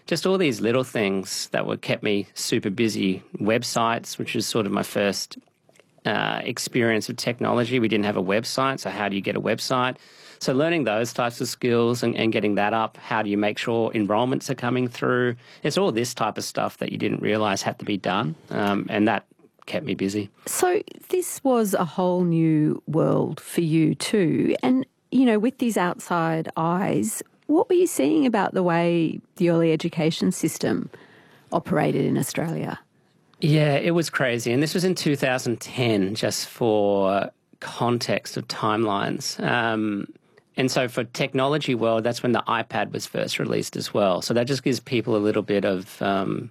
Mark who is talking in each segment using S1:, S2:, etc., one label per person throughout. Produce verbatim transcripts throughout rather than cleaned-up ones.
S1: just all these little things that were kept me super busy. Websites, which is sort of my first uh, experience of technology. We didn't have a website, so how do you get a website? So learning those types of skills and, and getting that up, how do you make sure enrollments are coming through? It's all this type of stuff that you didn't realise had to be done, um, and that kept me busy.
S2: So this was a whole new world for you too. And, you know, with these outside eyes, what were you seeing about the way the early education system operated in Australia?
S1: Yeah, it was crazy. And this was in two thousand ten, just for context of timelines. Um, and so for technology world, that's when the iPad was first released as well. So that just gives people a little bit of um,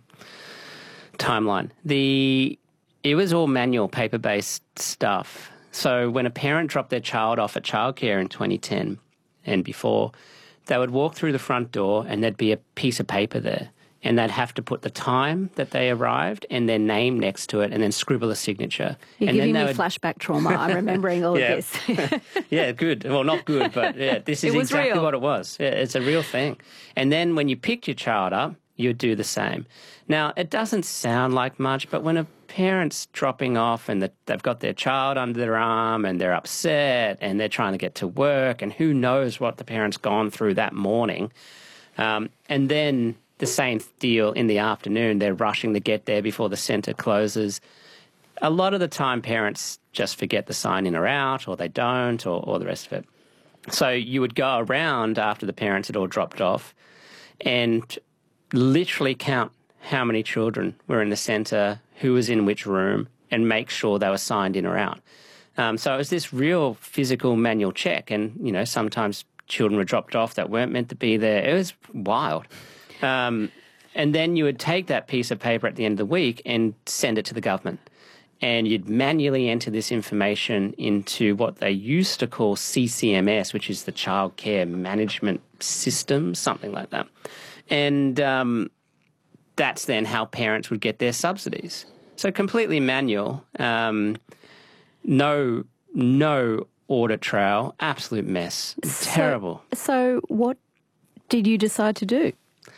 S1: timeline. The It was all manual, paper-based stuff. So when a parent dropped their child off at childcare in twenty ten and before, they would walk through the front door and there'd be a piece of paper there. And they'd have to put the time that they arrived and their name next to it and then scribble a signature.
S2: You're
S1: and
S2: giving
S1: then
S2: me
S1: would...
S2: flashback trauma. I'm remembering all
S1: yeah.
S2: of this.
S1: Yeah, good. Well, not good, but yeah, this is exactly
S2: real.
S1: what it was. Yeah, it's a real thing. And then when you picked your child up, you'd do the same. Now, it doesn't sound like much, but when a parent's dropping off and the, they've got their child under their arm and they're upset and they're trying to get to work and who knows what the parent's gone through that morning, um, and then the same deal in the afternoon, they're rushing to get there before the centre closes. A lot of the time parents just forget to sign in or out, or they don't, or, or the rest of it. So you would go around after the parents had all dropped off and literally count how many children were in the centre, who was in which room, and make sure they were signed in or out. Um, so it was this real physical manual check, and, you know, sometimes children were dropped off that weren't meant to be there. It was wild. Um, and then you would take that piece of paper at the end of the week and send it to the government. And you'd manually enter this information into what they used to call C C M S, which is the Child Care Management System, something like that. And um, that's then how parents would get their subsidies. So completely manual, um, no, no audit trail, absolute mess,
S2: so,
S1: terrible.
S2: So what did you decide to do?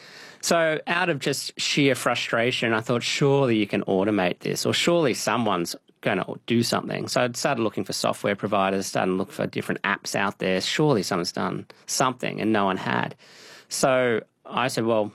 S1: So out of just sheer frustration, I thought, surely you can automate this, or surely someone's going to do something. So I started looking for software providers, started to look for different apps out there. Surely someone's done something, and no one had. So I said, well,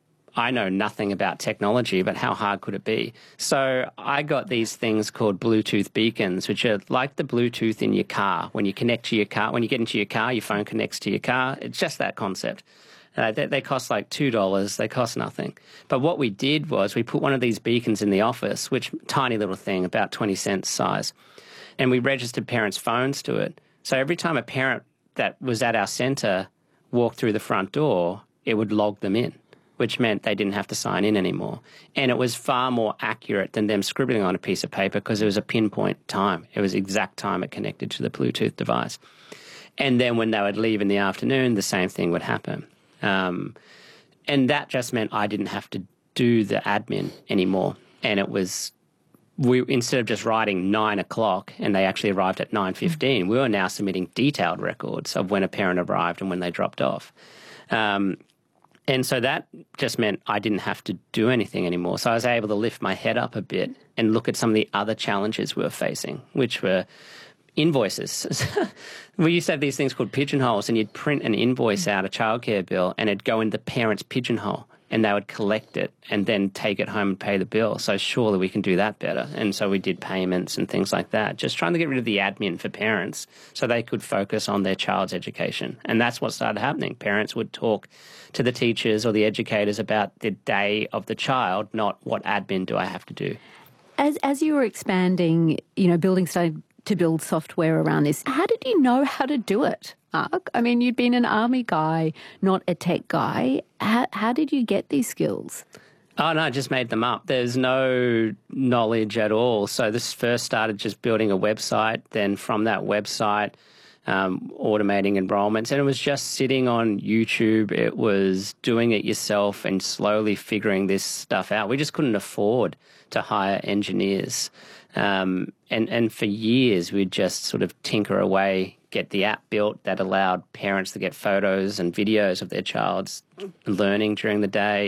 S1: I know nothing about technology, but how hard could it be? So I got these things called Bluetooth beacons, which are like the Bluetooth in your car. When you connect to your car, when you get into your car, your phone connects to your car. It's just that concept. Uh, they, they cost like two dollars. They cost nothing. But what we did was we put one of these beacons in the office, which tiny little thing, about twenty cents size, and we registered parents' phones to it. So every time a parent that was at our centre walked through the front door, it would log them in, which meant they didn't have to sign in anymore. And it was far more accurate than them scribbling on a piece of paper because it was a pinpoint time. It was exact time it connected to the Bluetooth device. And then when they would leave in the afternoon, the same thing would happen. Um, and that just meant I didn't have to do the admin anymore. And it was, we instead of just writing nine o'clock and they actually arrived at nine fifteen, we were now submitting detailed records of when a parent arrived and when they dropped off. Um, and so that just meant I didn't have to do anything anymore. So I was able to lift my head up a bit and look at some of the other challenges we were facing, which were invoices. We used to have these things called pigeonholes, and you'd print an invoice out, a childcare bill, and it'd go in the parent's pigeonhole, and they would collect it and then take it home and pay the bill. So surely we can do that better. And so we did payments and things like that, just trying to get rid of the admin for parents so they could focus on their child's education. And that's what started happening. Parents would talk to the teachers or the educators about the day of the child, not what admin do I have to do.
S2: As as you were expanding, you know, building started to build software around this, how did you know how to do it, Mark? I mean, you'd been an army guy, not a tech guy. How, how did you get these skills?
S1: Oh, no, I just made them up. There's no knowledge at all. So this first started just building a website, then from that website, um, automating enrollments. And it was just sitting on YouTube. It was doing it yourself and slowly figuring this stuff out. We just couldn't afford to hire engineers. Um, and, and for years, we'd just sort of tinker away, get the app built that allowed parents to get photos and videos of their child's learning during the day.